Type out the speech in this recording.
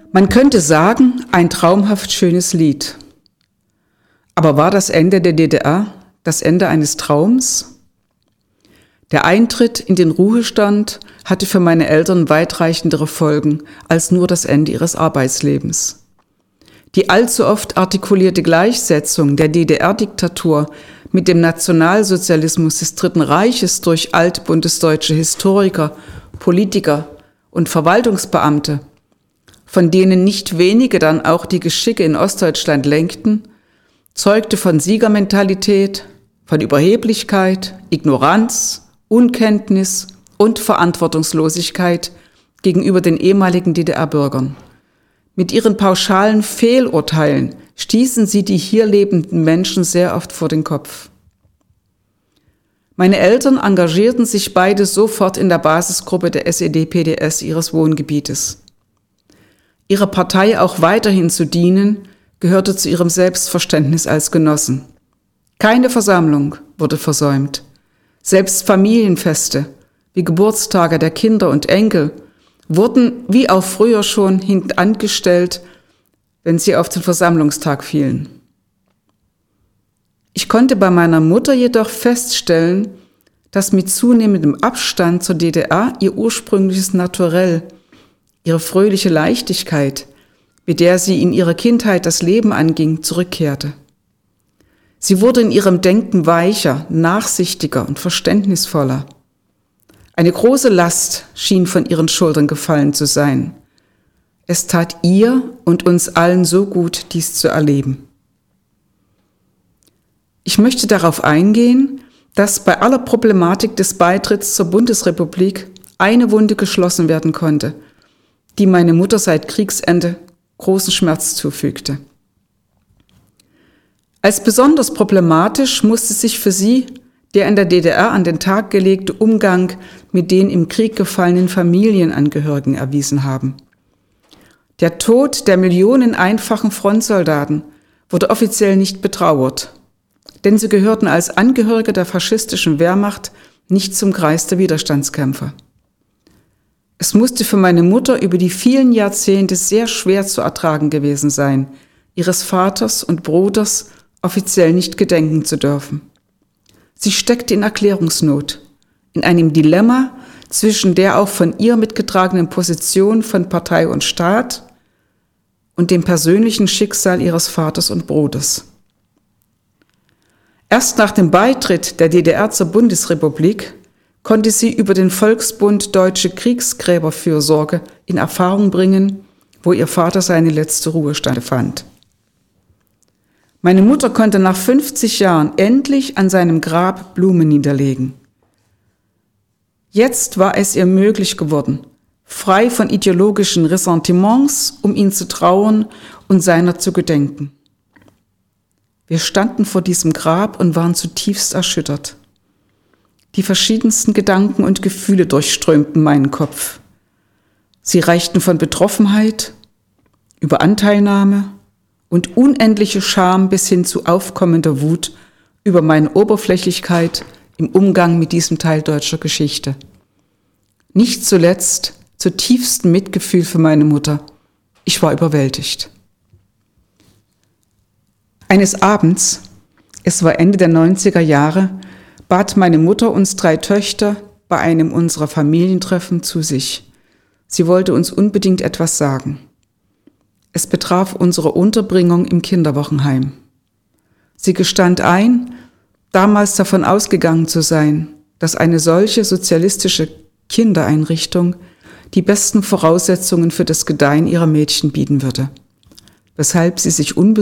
Man könnte sagen, ein traumhaft schönes Lied. Aber war das Ende der DDR das Ende eines Traums? Der Eintritt in den Ruhestand hatte für meine Eltern weitreichendere Folgen als nur das Ende ihres Arbeitslebens. Die allzu oft artikulierte Gleichsetzung der DDR-Diktatur mit dem Nationalsozialismus des Dritten Reiches durch altbundesdeutsche Historiker, Politiker und Verwaltungsbeamte, von denen nicht wenige dann auch die Geschicke in Ostdeutschland lenkten, zeugte von Siegermentalität, von Überheblichkeit, Ignoranz, Unkenntnis und Verantwortungslosigkeit gegenüber den ehemaligen DDR-Bürgern. Mit ihren pauschalen Fehlurteilen stießen sie die hier lebenden Menschen sehr oft vor den Kopf. Meine Eltern engagierten sich beide sofort in der Basisgruppe der SED-PDS ihres Wohngebietes. Ihrer Partei auch weiterhin zu dienen, gehörte zu ihrem Selbstverständnis als Genossen. Keine Versammlung wurde versäumt. Selbst Familienfeste, wie Geburtstage der Kinder und Enkel, wurden wie auch früher schon hinten angestellt, wenn sie auf den Versammlungstag fielen. Ich konnte bei meiner Mutter jedoch feststellen, dass mit zunehmendem Abstand zur DDR ihr ursprüngliches Naturell, ihre fröhliche Leichtigkeit, mit der sie in ihrer Kindheit das Leben anging, zurückkehrte. Sie wurde in ihrem Denken weicher, nachsichtiger und verständnisvoller. Eine große Last schien von ihren Schultern gefallen zu sein. Es tat ihr und uns allen so gut, dies zu erleben. Ich möchte darauf eingehen, dass bei aller Problematik des Beitritts zur Bundesrepublik eine Wunde geschlossen werden konnte, die meine Mutter seit Kriegsende großen Schmerz zufügte. Als besonders problematisch musste sich für sie der in der DDR an den Tag gelegte Umgang mit den im Krieg gefallenen Familienangehörigen erwiesen haben. Der Tod der Millionen einfachen Frontsoldaten wurde offiziell nicht betrauert, denn sie gehörten als Angehörige der faschistischen Wehrmacht nicht zum Kreis der Widerstandskämpfer. Es musste für meine Mutter über die vielen Jahrzehnte sehr schwer zu ertragen gewesen sein, ihres Vaters und Bruders offiziell nicht gedenken zu dürfen. Sie steckte in Erklärungsnot, in einem Dilemma zwischen der auch von ihr mitgetragenen Position von Partei und Staat und dem persönlichen Schicksal ihres Vaters und Bruders. Erst nach dem Beitritt der DDR zur Bundesrepublik konnte sie über den Volksbund Deutsche Kriegsgräberfürsorge in Erfahrung bringen, wo ihr Vater seine letzte Ruhestätte fand. Meine Mutter konnte nach 50 Jahren endlich an seinem Grab Blumen niederlegen. Jetzt war es ihr möglich geworden, frei von ideologischen Ressentiments, um ihn zu trauern und seiner zu gedenken. Wir standen vor diesem Grab und waren zutiefst erschüttert. Die verschiedensten Gedanken und Gefühle durchströmten meinen Kopf. Sie reichten von Betroffenheit über Anteilnahme und unendliche Scham bis hin zu aufkommender Wut über meine Oberflächlichkeit im Umgang mit diesem Teil deutscher Geschichte. Nicht zuletzt zu tiefstem Mitgefühl für meine Mutter. Ich war überwältigt. Eines Abends, es war Ende der 90er Jahre, bat meine Mutter uns 3 Töchter bei einem unserer Familientreffen zu sich. Sie wollte uns unbedingt etwas sagen. Es betraf unsere Unterbringung im Kinderwochenheim. Sie gestand ein, damals davon ausgegangen zu sein, dass eine solche sozialistische Kindereinrichtung die besten Voraussetzungen für das Gedeihen ihrer Mädchen bieten würde, weshalb sie sich